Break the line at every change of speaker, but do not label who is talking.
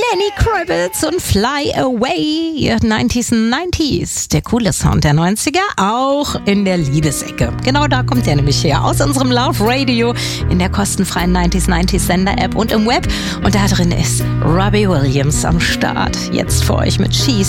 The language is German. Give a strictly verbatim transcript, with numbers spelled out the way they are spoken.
Lenny Kravitz und Fly Away, neunziger neunziger. Der coole Sound der neunziger, auch in der Liebesecke. Genau da kommt er nämlich her, aus unserem Love Radio, in der kostenfreien neunziger neunzig Sender-App und im Web. Und da drin ist Robbie Williams am Start. Jetzt für euch mit She's